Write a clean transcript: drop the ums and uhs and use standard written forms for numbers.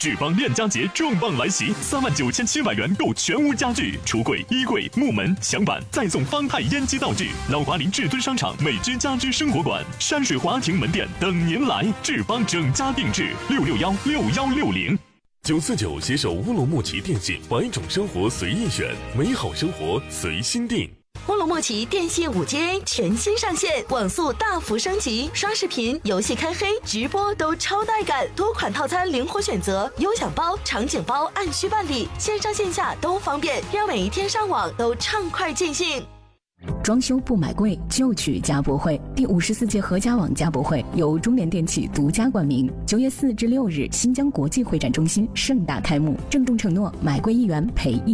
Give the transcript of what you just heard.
志邦恋家节重磅来袭，39700元购全屋家具，橱柜、衣柜、木门、墙板，再送方太烟机道具。老华林至尊商场美之家居生活馆、山水华庭门店等您来。志邦整家定制，6616160。 949携手乌鲁木齐电信，100种生活随意选，美好生活随心定。 乌鲁木齐电信 5G 全新上线，网速大幅升级，刷视频、游戏开黑、直播都超带感，多款套餐灵活选择，优享包、场景包按需办理，线上线下都方便，让每一天上网都畅快尽兴。 装修不买贵，就去家博会。第54届合家网家博会由中联电器独家冠名，9月4至6日，新疆国际会展中心盛大开幕，郑重承诺买贵1元赔1。